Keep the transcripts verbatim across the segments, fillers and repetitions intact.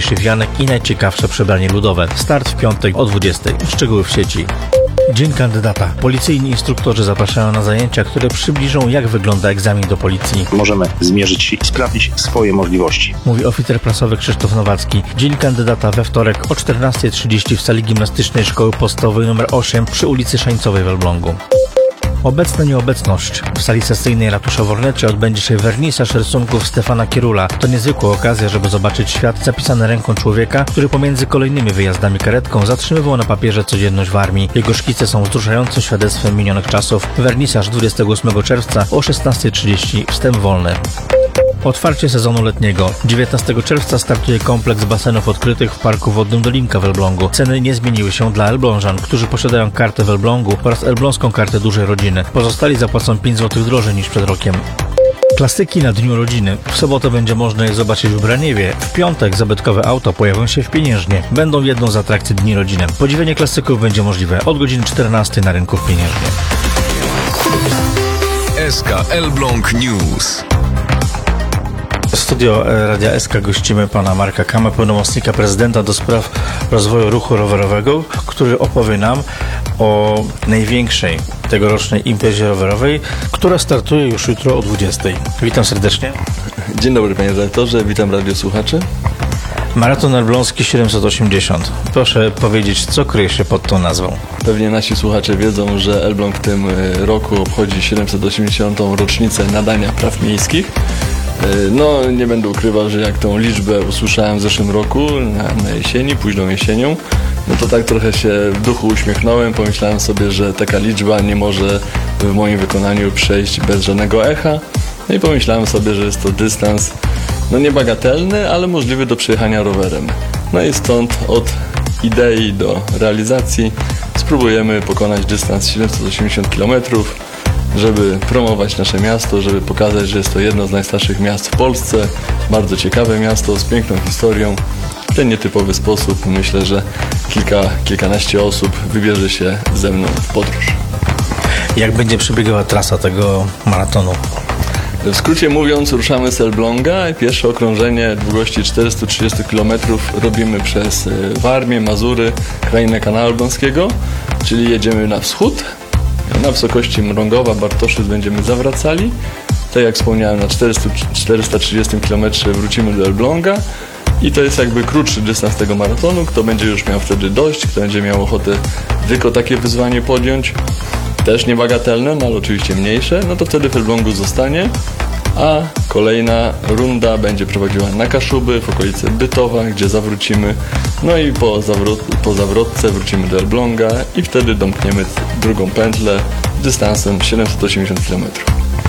najmodniejszy wianek i najciekawsze przebranie ludowe. Start w piątek o dwudziestej. Szczegóły w sieci. Dzień kandydata. Policyjni instruktorzy zapraszają na zajęcia, które przybliżą, jak wygląda egzamin do policji. Możemy zmierzyć się i sprawdzić swoje możliwości. Mówi oficer prasowy Krzysztof Nowacki. Dzień kandydata we wtorek o czternastej trzydzieści w sali gimnastycznej Szkoły Podstawowej nr osiem przy ulicy Szańcowej w Elblągu. Obecna nieobecność. W sali sesyjnej ratusza w Orlecie odbędzie się wernisaż rysunków Stefana Kierula. To niezwykła okazja, żeby zobaczyć świat zapisany ręką człowieka, który pomiędzy kolejnymi wyjazdami karetką zatrzymywał na papierze codzienność w armii. Jego szkice są wzruszającym świadectwem minionych czasów. Wernisaż dwudziestego ósmego czerwca o szesnastej trzydzieści. Wstęp wolny. Otwarcie sezonu letniego. dziewiętnastego czerwca startuje kompleks basenów odkrytych w Parku Wodnym Dolinka w Elblągu. Ceny nie zmieniły się dla Elblążan, którzy posiadają kartę w Elblągu oraz elbląską kartę dużej rodziny. Pozostali zapłacą pięć złotych drożej niż przed rokiem. Klasyki na Dniu Rodziny. W sobotę będzie można je zobaczyć w Braniewie. W piątek zabytkowe auta pojawią się w Pieniężnie. Będą jedną z atrakcji Dni Rodziny. Podziwianie klasyków będzie możliwe od godziny czternastej na rynku w Pieniężnie. S K Elbląg News. W studio Radia S K gościmy pana Marka Kamę, pełnomocnika prezydenta do spraw rozwoju ruchu rowerowego, który opowie nam o największej tegorocznej imprezie rowerowej, która startuje już jutro o dwudziestej. Witam serdecznie. Dzień dobry panie redaktorze, witam radiosłuchaczy. Maraton Elbląski siedemset osiemdziesiąt. Proszę powiedzieć, co kryje się pod tą nazwą? Pewnie nasi słuchacze wiedzą, że Elbląg w tym roku obchodzi siedemset osiemdziesiątą rocznicę nadania praw miejskich. No, nie będę ukrywał, że jak tą liczbę usłyszałem w zeszłym roku, na, na jesieni, późną jesienią, no to tak trochę się w duchu uśmiechnąłem, pomyślałem sobie, że taka liczba nie może w moim wykonaniu przejść bez żadnego echa. No i pomyślałem sobie, że jest to dystans, no niebagatelny, ale możliwy do przejechania rowerem. No i stąd od idei do realizacji spróbujemy pokonać dystans siedemset osiemdziesiąt kilometrów, żeby promować nasze miasto, żeby pokazać, że jest to jedno z najstarszych miast w Polsce, bardzo ciekawe miasto z piękną historią. W ten nietypowy sposób myślę, że kilka, kilkanaście osób wybierze się ze mną w podróż. Jak będzie przebiegała trasa tego maratonu? W skrócie mówiąc, ruszamy z Elbląga i pierwsze okrążenie długości czterysta trzydzieści kilometrów robimy przez Warmię, Mazury, krainę Kanału Elbląskiego, czyli jedziemy na wschód. Na wysokości Mrągowa, Bartoszyc będziemy zawracali. Tak jak wspomniałem, na czterysta trzydzieści kilometrów wrócimy do Elbląga i to jest jakby krótszy dystans tego maratonu. Kto będzie już miał wtedy dość, kto będzie miał ochotę tylko takie wyzwanie podjąć, też niebagatelne, no ale oczywiście mniejsze, no to wtedy w Elblągu zostanie, a kolejna runda będzie prowadziła na Kaszuby, w okolicy Bytowa, gdzie zawrócimy, no i po, zawrot, po zawrotce wrócimy do Elbląga i wtedy domkniemy drugą pętlę dystansem siedemset osiemdziesiąt kilometrów.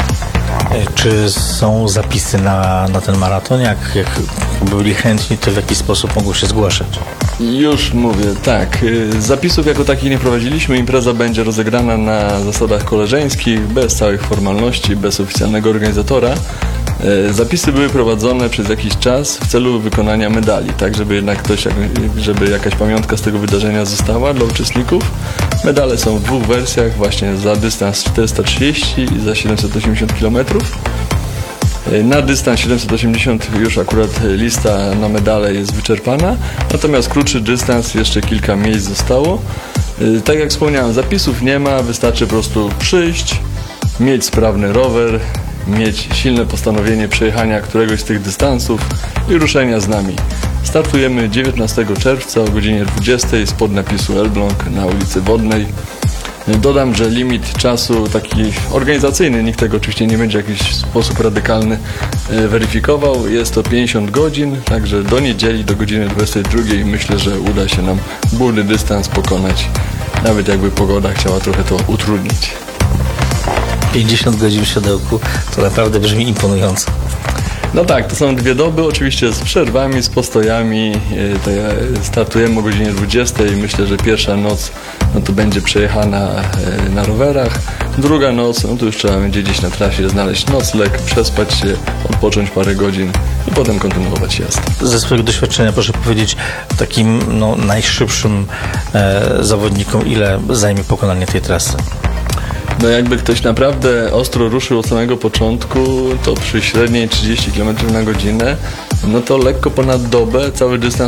Czy są zapisy na, na ten maraton? Jak, jak byli chętni, to w jaki sposób mogą się zgłaszać? Już mówię, tak. Zapisów jako takich nie prowadziliśmy. Impreza będzie rozegrana na zasadach koleżeńskich, bez całych formalności, bez oficjalnego organizatora. Zapisy były prowadzone przez jakiś czas w celu wykonania medali, tak żeby jednak ktoś, żeby jakaś pamiątka z tego wydarzenia została dla uczestników. Medale są w dwóch wersjach, właśnie za dystans czterysta trzydzieści i za siedemset osiemdziesiąt kilometrów. Na dystans siedemset osiemdziesiąt już akurat lista na medale jest wyczerpana, natomiast krótszy dystans jeszcze kilka miejsc zostało. Tak jak wspomniałem, zapisów nie ma, wystarczy po prostu przyjść, mieć sprawny rower, mieć silne postanowienie przejechania któregoś z tych dystansów i ruszenia z nami. Startujemy dziewiętnastego czerwca o godzinie dwudziestej spod napisu Elbląg na ulicy Wodnej. Dodam, że limit czasu taki organizacyjny, nikt tego oczywiście nie będzie w jakiś sposób radykalny weryfikował, jest to pięćdziesiąt godzin, także do niedzieli do godziny dwudziestej drugiej myślę, że uda się nam górny dystans pokonać, nawet jakby pogoda chciała trochę to utrudnić. pięćdziesiąt godzin w siodełku to naprawdę brzmi imponująco. No tak, to są dwie doby, oczywiście z przerwami, z postojami. Startujemy o godzinie dwudziestej. Myślę, że pierwsza noc no to będzie przejechana na rowerach. Druga noc, no to już trzeba będzie gdzieś na trasie znaleźć nocleg, przespać się, odpocząć parę godzin i potem kontynuować jazdę. Ze swojego doświadczenia proszę powiedzieć takim no, najszybszym e, zawodnikom, ile zajmie pokonanie tej trasy? No jakby ktoś naprawdę ostro ruszył od samego początku, to przy średniej trzydzieści kilometrów na godzinę, no to lekko ponad dobę cały dystans